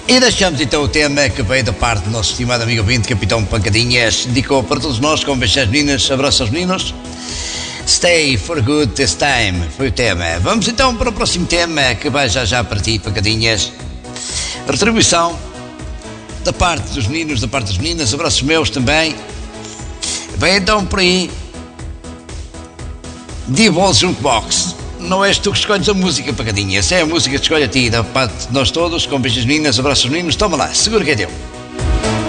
E deixamos então o tema que veio da parte do nosso estimado amigo ouvinte, Capitão Pancadinhas. Dedicou para todos nós, com beijos às meninas, abraços aos meninos. Stay for good this time, foi o tema. Vamos então para o próximo tema, que vai já para ti, Pancadinhas. Retribuição da parte dos meninos, da parte das meninas, abraços meus também. Vem então por aí D-Ball Junkbox. Não és tu que escolhes a música, Pancadinhas, é a música que escolhe a ti, da parte de nós todos, com beijos meninas, abraços meninos. Toma lá, segura que é teu.